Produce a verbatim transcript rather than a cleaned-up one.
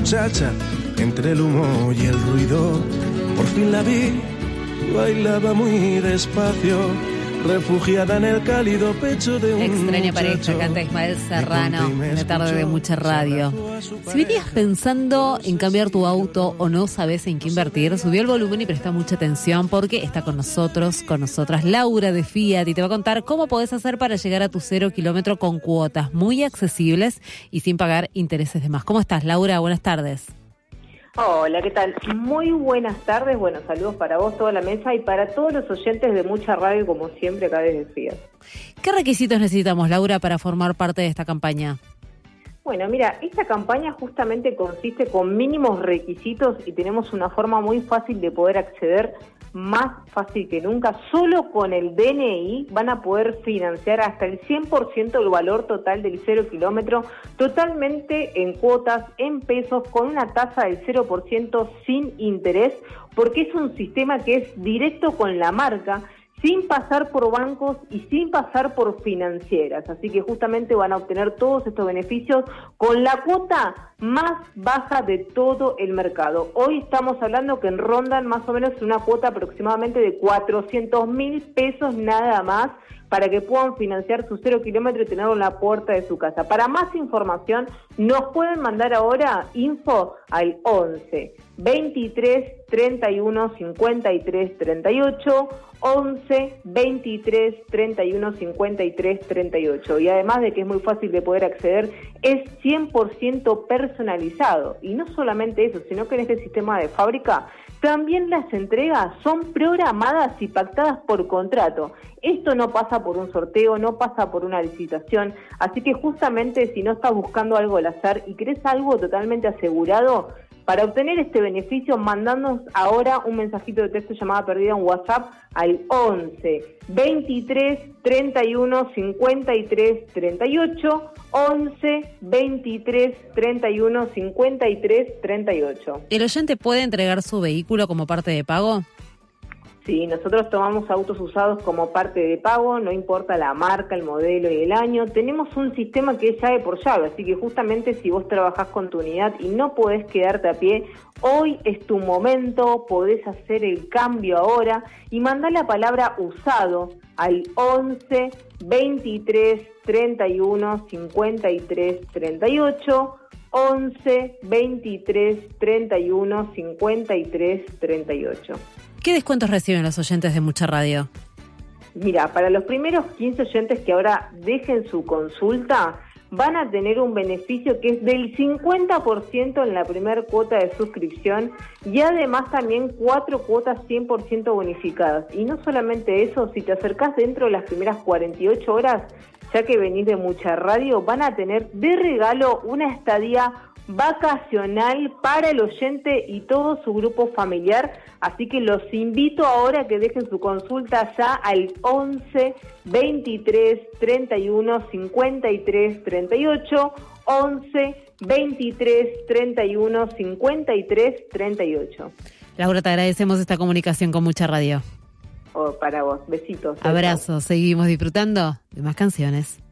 muchacha, entre el humo y el ruido, por fin la vi, bailaba muy despacio, refugiada en el cálido pecho de un Extraña muchacho. pareja, canta Ismael Serrano en la tarde de Mucha Radio. Si venías pensando en cambiar tu auto o no sabes en qué invertir, subí el volumen y presta mucha atención porque está con nosotros, con nosotras Laura de Fiat, y te va a contar cómo podés hacer para llegar a tu cero kilómetro con cuotas muy accesibles y sin pagar intereses de más. ¿Cómo estás, Laura? Buenas tardes. Hola, ¿qué tal? Muy buenas tardes, bueno, saludos para vos, toda la mesa y para todos los oyentes de Mucha Radio, como siempre, acá desde Fiat. ¿Qué requisitos necesitamos, Laura, para formar parte de esta campaña? Bueno, mira, esta campaña justamente consiste con mínimos requisitos y tenemos una forma muy fácil de poder acceder, más fácil que nunca. Solo con el D N I van a poder financiar hasta el cien por ciento del valor total del cero kilómetro, totalmente en cuotas, en pesos, con una tasa del cero por ciento sin interés, porque es un sistema que es directo con la marca, sin pasar por bancos y sin pasar por financieras. Así que justamente van a obtener todos estos beneficios con la cuota más baja de todo el mercado. Hoy estamos hablando que rondan más o menos una cuota aproximadamente de cuatrocientos mil pesos nada más, para que puedan financiar su cero kilómetro y tenerlo en la puerta de su casa. Para más información, nos pueden mandar ahora info al once, veintitrés, treinta y uno, cincuenta y tres, treinta y ocho, once, veintitrés, treinta y uno, cincuenta y tres, treinta y ocho. Y además de que es muy fácil de poder acceder, es cien por ciento personalizado. Y no solamente eso, sino que en este sistema de fábrica también las entregas son programadas y pactadas por contrato. Esto no pasa por un sorteo, no pasa por una licitación, así que justamente si no estás buscando algo al azar y querés algo totalmente asegurado, para obtener este beneficio, mandándonos ahora un mensajito de texto llamada perdida en WhatsApp al once, veintitrés, treinta y uno, cincuenta y tres, treinta y ocho, once, veintitrés, treinta y uno, cincuenta y tres, treinta y ocho. ¿El oyente puede entregar su vehículo como parte de pago? Sí, nosotros tomamos autos usados como parte de pago, no importa la marca, el modelo y el año. Tenemos un sistema que es llave por llave, así que justamente si vos trabajás con tu unidad y no podés quedarte a pie, hoy es tu momento, podés hacer el cambio ahora y mandar la palabra usado al once, veintitrés, treinta y uno, cincuenta y tres, treinta y ocho, once, veintitrés, treinta y uno, cincuenta y tres, treinta y ocho. ¿Qué descuentos reciben los oyentes de Mucha Radio? Mira, para los primeros quince oyentes que ahora dejen su consulta, van a tener un beneficio que es del cincuenta por ciento en la primera cuota de suscripción y además también cuatro cuotas cien por ciento bonificadas. Y no solamente eso, si te acercás dentro de las primeras cuarenta y ocho horas, ya que venís de Mucha Radio, van a tener de regalo una estadía vacacional para el oyente y todo su grupo familiar, así que los invito ahora a que dejen su consulta ya al once, veintitrés, treinta y uno, cincuenta y tres, treinta y ocho, once, veintitrés, treinta y uno, cincuenta y tres, treinta y ocho. Laura, te agradecemos esta comunicación con Mucha Radio. Oh, para vos, besitos. Abrazos, seguimos disfrutando de más canciones.